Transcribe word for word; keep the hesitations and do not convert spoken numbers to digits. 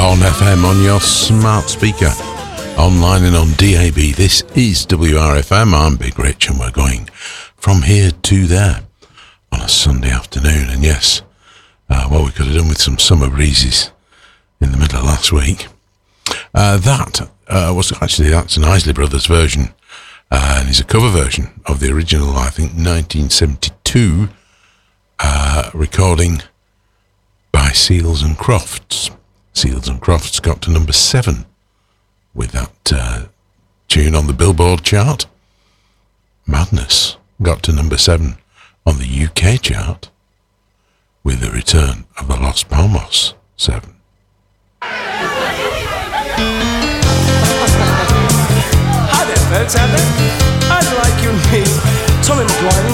on F M, on your smart speaker, online and on D A B. This is W R F M. I'm Big Rich, and we're going from here to there on a Sunday afternoon. And yes, uh, well, we could have done with some summer breezes in the middle of last week. Uh, that uh, was actually, that's an Isley Brothers version, uh, and it's a cover version of the original, I think, nineteen seventy-two uh, recording by Seals and Crofts. Seals and Crofts got to number seven with that uh, tune on the Billboard chart. Madness got to number seven on the U K chart with the return of the Los Palmos seven. Hi there, folks out there. I'd like you and me, Tommy McGuire.